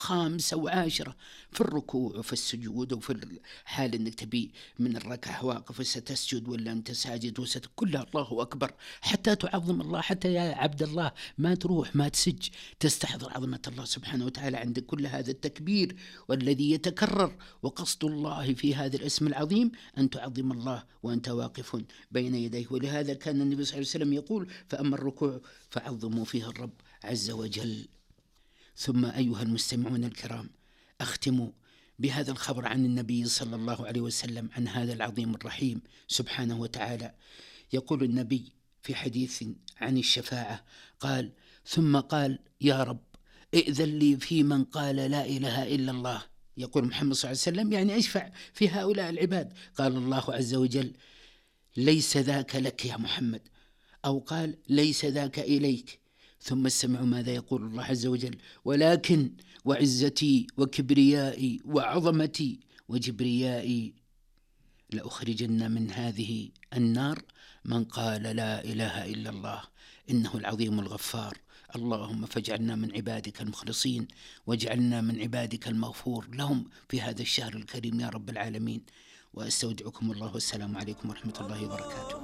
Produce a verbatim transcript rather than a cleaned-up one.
خامسة وعاشرة في الركوع وفي السجود وفي الحال أنك تبي من الركعة واقف ستسجد ولا أنت ساجد وست كلها الله أكبر، حتى تعظم الله. حتى يا عبد الله ما تروح ما تسج تستحضر عظمة الله سبحانه وتعالى عند كل هذا التكبير والذي يتكرر. وقصد الله في هذا الاسم العظيم أن تعظم الله وأنت واقف بين يديه. ولهذا كان النبي صلى الله عليه وسلم يقول: فأما الركوع فعظموا فيه الرب عز وجل. ثم أيها المستمعون الكرام، أختم بهذا الخبر عن النبي صلى الله عليه وسلم عن هذا العظيم الرحيم سبحانه وتعالى. يقول النبي في حديث عن الشفاعة قال: ثم قال: يا رب ائذن لي في من قال لا إله إلا الله. يقول محمد صلى الله عليه وسلم: يعني أشفع في هؤلاء العباد. قال الله عز وجل: ليس ذاك لك يا محمد، أو قال: ليس ذاك إليك. ثم استمعوا ماذا يقول الله عز وجل: ولكن وعزتي وكبريائي وعظمتي وجبريائي لأخرجن من هذه النار من قال لا إله إلا الله إنه العظيم الغفار. اللهم فاجعلنا من عبادك المخلصين، واجعلنا من عبادك المغفور لهم في هذا الشهر الكريم يا رب العالمين. وأستودعكم الله، والسلام عليكم ورحمة الله وبركاته.